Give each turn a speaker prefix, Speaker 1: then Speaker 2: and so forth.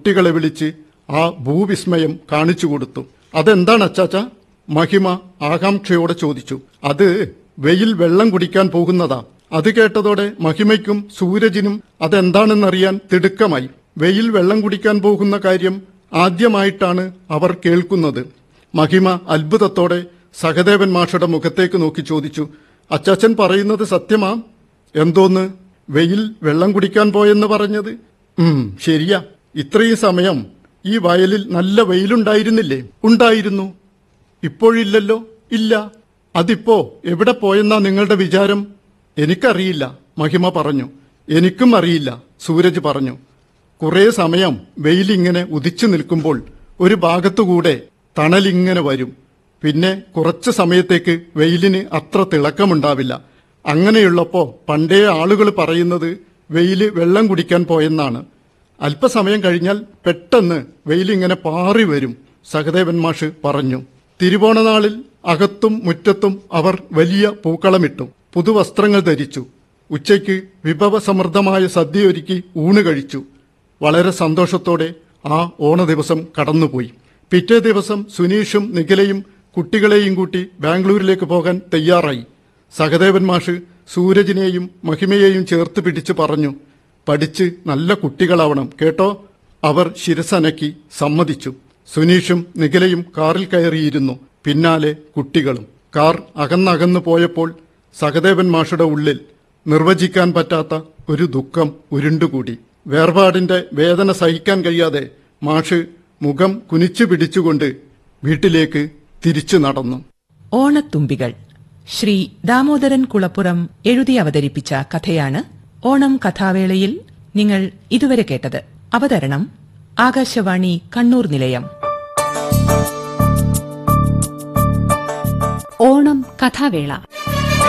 Speaker 1: കുട്ടികളെ വിളിച്ച് ആ ഭൂവിസ്മയം കാണിച്ചു കൊടുത്തു. അതെന്താണ് അച്ചാച്ച? മഹിമ ആകാംക്ഷയോടെ ചോദിച്ചു. അത് വെയിൽ വെള്ളം കുടിക്കാൻ പോകുന്നതാ. അത് കേട്ടതോടെ മഹിമയ്ക്കും സൂരജിനും അതെന്താണെന്നറിയാൻ തിടുക്കമായി. വെയിൽ വെള്ളം കുടിക്കാൻ പോകുന്ന കാര്യം ആദ്യമായിട്ടാണ് അവർ കേൾക്കുന്നത്. മഹിമ അത്ഭുതത്തോടെ സഹദേവൻ മാഷയുടെ മുഖത്തേക്ക് നോക്കി ചോദിച്ചു, അച്ചാച്ചൻ പറയുന്നത് സത്യമാ? എന്തോന്ന്, വെയിൽ വെള്ളം കുടിക്കാൻ പോയെന്ന് പറഞ്ഞത്? ശരിയാ. ഇത്രയും സമയം ഈ വയലിൽ നല്ല വെയിലുണ്ടായിരുന്നില്ലേ? ഉണ്ടായിരുന്നു. ഇപ്പോഴില്ലല്ലോ? ഇല്ല. അതിപ്പോ എവിടെ പോയെന്നാ നിങ്ങളുടെ വിചാരം? എനിക്കറിയില്ല, മഹിമ പറഞ്ഞു. എനിക്കും അറിയില്ല, സൂരജ് പറഞ്ഞു. കുറേ സമയം വെയിലിങ്ങനെ ഉദിച്ചു നിൽക്കുമ്പോൾ ഒരു ഭാഗത്തുകൂടെ തണലിങ്ങനെ വരും. പിന്നെ കുറച്ച് സമയത്തേക്ക് വെയിലിന് അത്ര തിളക്കമുണ്ടാവില്ല. അങ്ങനെയുള്ളപ്പോ പണ്ടേ ആളുകൾ പറയുന്നത് വെയില് വെള്ളം കുടിക്കാൻ പോയെന്നാണ്. അല്പസമയം കഴിഞ്ഞാൽ പെട്ടെന്ന് വെയിലിങ്ങനെ പാറി വരും, സഹദേവൻ മാഷ് പറഞ്ഞു. തിരുവോണനാളിൽ അകത്തും മുറ്റത്തും അവർ വലിയ പൂക്കളമിട്ടു, പുതുവസ്ത്രങ്ങൾ ധരിച്ചു. ഉച്ചയ്ക്ക് വിഭവസമൃദ്ധമായ സദ്യയൊരുക്കി ഊണ് കഴിച്ചു. വളരെ സന്തോഷത്തോടെ ആ ഓണ ദിവസം കടന്നുപോയി. പിറ്റേ ദിവസം സുനീഷും നിഖിലയും കുട്ടികളെയും കൂട്ടി ബാംഗ്ലൂരിലേക്ക് പോകാൻ തയ്യാറായി. സഹദേവൻ മാഷ് സൂരജിനെയും മഹിമയെയും ചേർത്ത് പിടിച്ച് പറഞ്ഞു, പഠിച്ച് നല്ല കുട്ടികളാവണം കേട്ടോ. അവർ ശിരസനക്കി സമ്മതിച്ചു. സുനീഷും നിഖിലയും കാറിൽ കയറിയിരുന്നു. പിന്നാലെ കുട്ടികളും. കാർ അകന്നകന്നു പോയപ്പോൾ സഹദേവൻ മാഷുടെ ഉള്ളിൽ നിർവചിക്കാൻ പറ്റാത്ത ഒരു ദുഃഖം ഉരുണ്ടുകൂടി. വേർപാടിന്റെ വേദന സഹിക്കാൻ കഴിയാതെ മാഷ് മുഖം കുനിച്ചു പിടിച്ചുകൊണ്ട് വീട്ടിലേക്ക് തിരിച്ചു നടന്നു.
Speaker 2: ഓണത്തുമ്പികൾ ശ്രീ ദാമോദരൻ കുളപ്പുറം എഴുതി അവതരിപ്പിച്ച കഥയാണ് ഓണം കഥാവേളയിൽ നിങ്ങൾ ഇതുവരെ കേട്ടത്. അവതരണം ആകാശവാണി കണ്ണൂർ നിലയം.
Speaker 3: ഓണം കഥാവേള.